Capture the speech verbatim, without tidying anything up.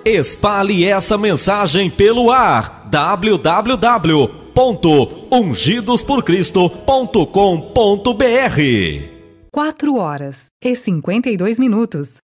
Espalhe essa mensagem pelo ar. w w w ponto ungidos por cristo ponto com ponto b r. quatro horas e cinquenta e dois minutos.